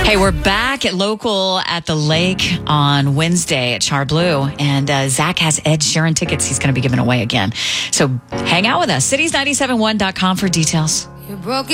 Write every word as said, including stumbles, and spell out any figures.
Hey, we're back at local at the lake on Wednesday at Char Blue, and uh, Zach has Ed Sheeran tickets he's going to be giving away again. So hang out with us. cities nine seven one dot com for details. You broke